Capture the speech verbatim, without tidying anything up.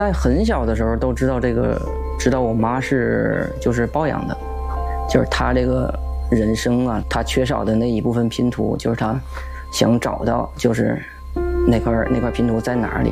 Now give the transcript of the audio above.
在很小的时候都知道这个，知道我妈是就是抱养的，就是她这个人生啊，她缺少的那一部分拼图，就是她想找到就是那块那块拼图在哪里。